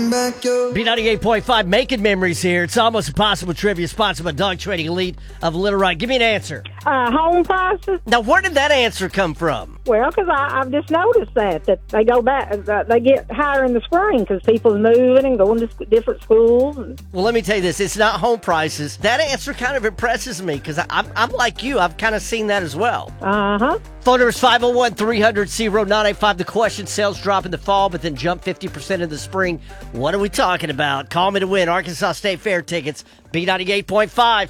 B98.5, making memories here. It's Almost Impossible Trivia, sponsored by Dog Training Elite of Little Rock. Give me an answer. Home prices? Now, where did that answer come from? Well, because I've just noticed that they go back, they get higher in the spring because people's moving and going to different schools. Well, let me tell you this. It's not home prices. That answer kind of impresses me because I'm like you. I've kind of seen that as well. Uh-huh. Phone number is 501-300-0985. The question, sales drop in the fall, but then jump 50% in the spring. What are we talking about? Call me to win Arkansas State Fair tickets. B98.5.